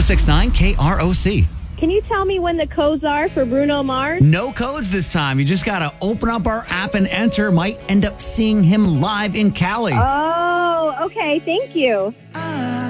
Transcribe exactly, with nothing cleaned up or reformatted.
six point nine K R O C. Can you tell me when the codes are for Bruno Mars? No codes this time. You just got to open up our app and enter. Might end up seeing him live in Cali. Oh, okay. Thank you.